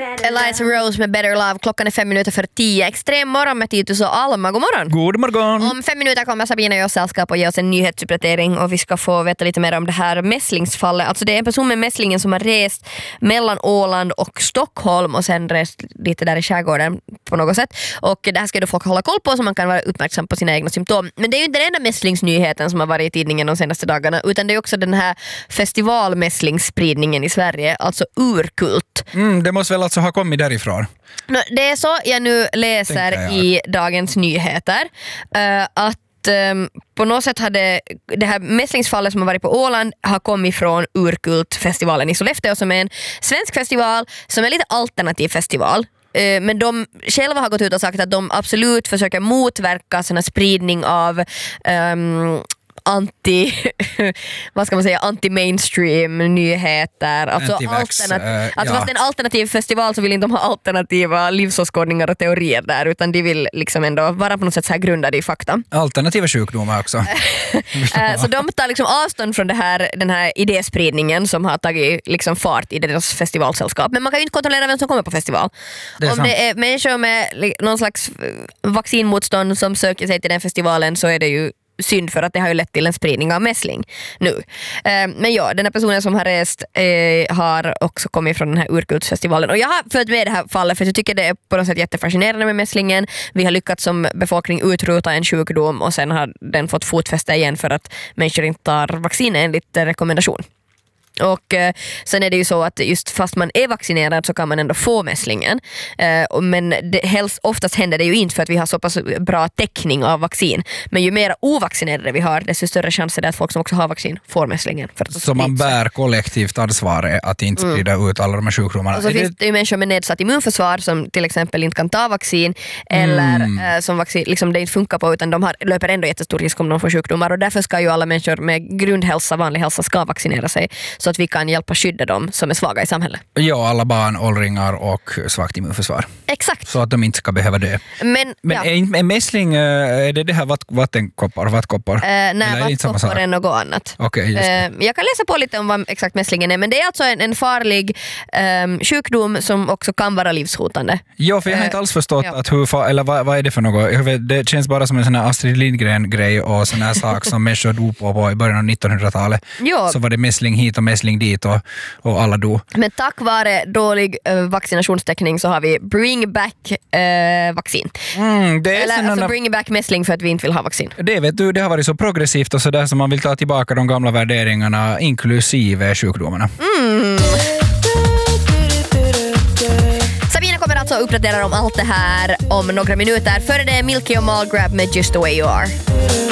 Eliza Rose med Better Love. Klockan är 5:05. Extrem morgon med Titus och Alma. God morgon. God morgon. Om 5 minuter kommer Sabina i oss sällskap och ge oss en nyhetsuppdatering och vi ska få veta lite mer om det här mässlingsfallet. Alltså det är en person med mässlingen som har rest mellan Åland och Stockholm och sen rest lite där i skärgården på något sätt. Och det här ska då folk hålla koll på så man kan vara uppmärksam på sina egna symptom. Men det är ju inte den enda mässlingsnyheten som har varit i tidningen de senaste dagarna, utan det är också den här festivalmässlingsspridningen i Sverige, alltså urkult. Det måste väl alltså ha kommit därifrån. Det är så jag nu läser i Dagens Nyheter att på något sätt hade det här mässlingsfallet som har varit på Åland har kommit från Urkultfestivalen i Sollefteå som är en svensk festival som är lite alternativ festival. Men de själva har gått ut och sagt att de absolut försöker motverka sån här spridning av anti-mainstream nyheter, alltså fast en alternativ festival så vill inte de ha alternativa livsåskådningar och teorier där, utan de vill liksom ändå vara på något sätt så här grundade i fakta. Alternativa sjukdomar också. Så de tar liksom avstånd från den här idéspridningen som har tagit liksom fart i deras festivalsällskap, men man kan ju inte kontrollera vem som kommer på festival. Om det är människor med någon slags vaccinmotstånd som söker sig till den festivalen så är det ju synd, för att det har ju lett till en spridning av mässling nu. Men ja, den här personen som har rest har också kommit från den här Urkultsfestivalen. Och jag har följt med det här fallet för jag tycker det är på något sätt jättefascinerande med mässlingen. Vi har lyckats som befolkning utrota en sjukdom och sen har den fått fotfäste igen för att människor inte tar vaccin enligt rekommendation. Och sen är det ju så att just fast man är vaccinerad så kan man ändå få mässlingen. Men oftast händer det ju inte för att vi har så pass bra täckning av vaccin. Men ju mer ovaccinerade vi har, desto större chans är det att folk som också har vaccin får mässlingen. Så man bär kollektivt ansvar att inte sprida ut alla de här sjukdomarna. Och så finns det ju människor med nedsatt immunförsvar som till exempel inte kan ta vaccin eller som vaccin liksom det inte funkar på, utan de löper ändå jättestor risk om de får sjukdomar. Och därför ska ju alla människor med grundhälsa, vanlig hälsa, ska vaccinera sig. Så att vi kan hjälpa skydda dem som är svaga i samhället. Ja, alla barn, åldringar och svagt immunförsvar. Exakt. Så att de inte ska behöva dö. Men är mässling, är det här vattkoppor? Nej, vattkoppor är något annat. Okay, just det. Jag kan läsa på lite om vad exakt mässlingen är, men det är alltså en farlig sjukdom som också kan vara livshotande. Ja, för jag har inte alls förstått att vad är det för något? Det känns bara som en sån här Astrid Lindgren-grej och sån här sak som människor dog på i början av 1900-talet. Så var det mässling hit och mässling dit och alla dog. Men tack vare dålig vaccinationstäckning så har vi bring back vaccin. Bring back mässling för att vi inte vill ha vaccin. Det vet du, det har varit så progressivt och sådär som man vill ta tillbaka de gamla värderingarna inklusive sjukdomarna. Sabina kommer alltså att uppdatera om allt det här om några minuter. Före det är Milky och Malgrab med Just the way you are.